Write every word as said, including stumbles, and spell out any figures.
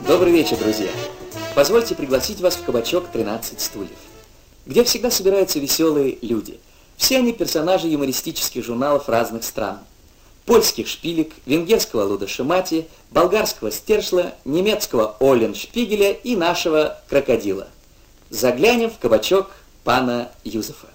Добрый вечер, друзья. Позвольте пригласить вас в кабачок тринадцать стульев, где всегда собираются веселые люди. Все они персонажи юмористических журналов разных стран. Польских «Шпилек», венгерского «Луда Шемати», болгарского «Стершла», немецкого «Олен Шпигеля» и нашего «Крокодила». Заглянем в кабачок пана Юзефа.